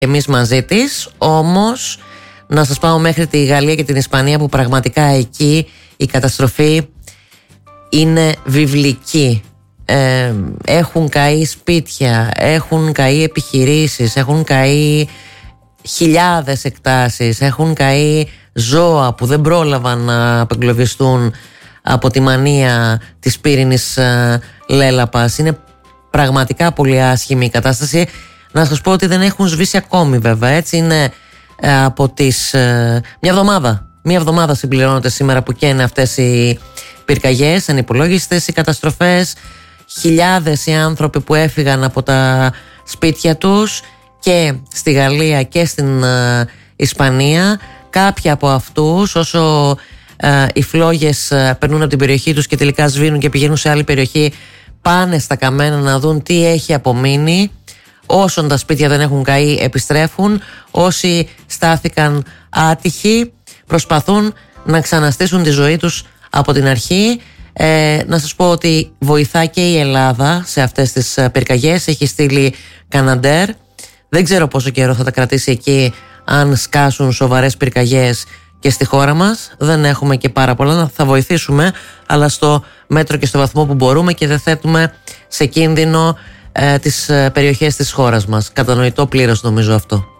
εμείς μαζί της. Όμως να σας πάω μέχρι τη Γαλλία και την Ισπανία, που πραγματικά εκεί η καταστροφή είναι βιβλική. Έχουν καεί σπίτια, έχουν καεί επιχειρήσεις, έχουν καεί χιλιάδες εκτάσεις, έχουν καεί ζώα που δεν πρόλαβαν να απεγκλωβιστούν από τη μανία της πύρινης λέλαπας. Είναι πραγματικά πολύ άσχημη η κατάσταση. Να σας πω ότι δεν έχουν σβήσει ακόμη, βέβαια, έτσι είναι. Από τις μια εβδομάδα συμπληρώνεται σήμερα που καίνε αυτές οι πυρκαγιές, ανυπολόγιστες οι καταστροφές, χιλιάδες οι άνθρωποι που έφυγαν από τα σπίτια τους και στη Γαλλία και στην Ισπανία. Κάποιοι από αυτούς, όσο οι φλόγες περνούν από την περιοχή τους και τελικά σβήνουν και πηγαίνουν σε άλλη περιοχή, πάνε στα καμένα να δουν τι έχει απομείνει. Όσων τα σπίτια δεν έχουν καεί επιστρέφουν. Όσοι στάθηκαν άτυχοι προσπαθούν να ξαναστήσουν τη ζωή τους από την αρχή. Να σας πω ότι βοηθά και η Ελλάδα σε αυτές τις πυρκαγιές. Έχει στείλει Καναντέρ. Δεν ξέρω πόσο καιρό θα τα κρατήσει εκεί, αν σκάσουν σοβαρές πυρκαγιές και στη χώρα μας. Δεν έχουμε και πάρα πολλά. Θα βοηθήσουμε, αλλά στο μέτρο και στο βαθμό που μπορούμε, και δεν θέτουμε σε κίνδυνο τις περιοχές της χώρας μας. Κατανοητό πλήρως νομίζω αυτό.